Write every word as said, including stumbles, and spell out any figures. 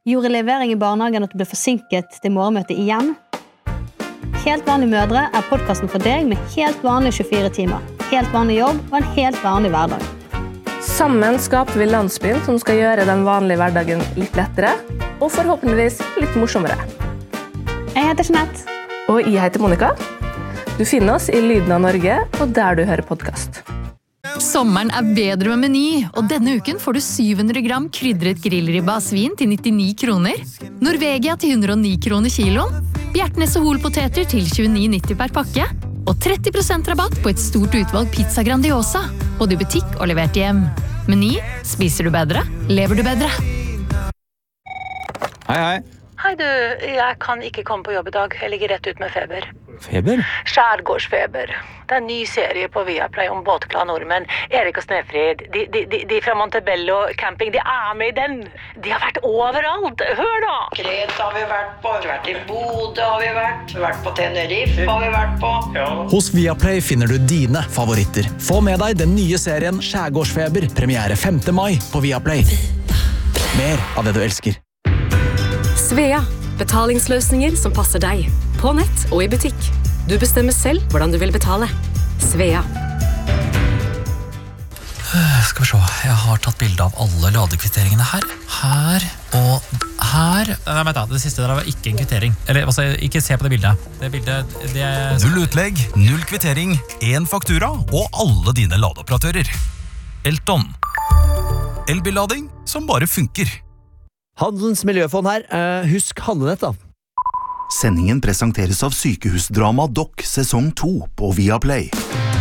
Gjorde levering i barnehagen at du ble forsinket til morgenmøtet igjen? Helt vanlige mødre er podcasten for deg med helt vanlige tjuefire timer, helt vanlig jobb og en helt vanlig hverdag. Sammen skaper vi landsbyen som skal gjøre den vanlige hverdagen litt lettere, og forhåpentligvis litt morsommere. Jeg heter Jeanette. Og jeg heter Monica. Du finner oss i Lyden av Norge, og der du hører podcast. Sommeren er bedre med Meny, og denne uken får du syv hundre gram krydret grillribba av svin til nittini kroner, Norvegia til hundre og ni kroner kiloen, Bjertnæs og Holpoteter til tjueni nitti per pakke, og tretti prosent rabatt på et stort utvalg pizza Grandiosa, både i butikk og levert hjem. Meny, spiser du bedre, lever du bedre. Hei, hei. Hei du, jeg kan ikke komme på jobb i dag. Jeg ligger rett ut med feber. Feber? Skjærgårdsfeber. Det er en ny serie på Viaplay om båtglade nordmenn. Erik og Snefrid, de, de, de, de fra Montebello camping, de er med i den. De har vært overalt. Hør da! Kreta har vi vært på, vi har vært i Bodø har vi vært, vi har vært på Tenerife har vi vært på. Ja. Hos Viaplay finner du dine favoritter. Få med deg den nye serien Skjærgårdsfeber, premiere femte mai på Viaplay. Mer av det du elsker. Svea, betalingsløsninger som passer deg, på nett og i butikk. Du bestemmer selv hvordan du vil betale. Svea. Skal vi se, jeg har tatt bilde av alle ladekvitteringene her. Her og her. Nei, vent da, det siste der var ikke en kvittering. Eller, altså, ikke se på det bildet. Det bildet, det er... Null utlegg, null kvittering, en faktura og alle dine ladeoperatører. Elton. Elbillading som bare funker. Handelens miljøfond her. Uh, husk handlenett da. Sendingen presenteres av sykehusdrama Doc sesong to på Viaplay.